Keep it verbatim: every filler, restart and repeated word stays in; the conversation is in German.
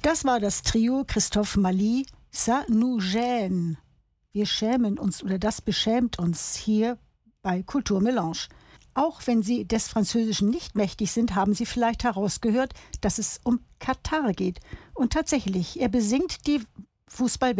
Das war das Trio Christophe Mali, Ça nous gêne. Wir schämen uns oder das beschämt uns hier bei Kulturmelange. Auch wenn Sie des Französischen nicht mächtig sind, haben Sie vielleicht herausgehört, dass es um Katar geht. Und tatsächlich, er besingt die Fußball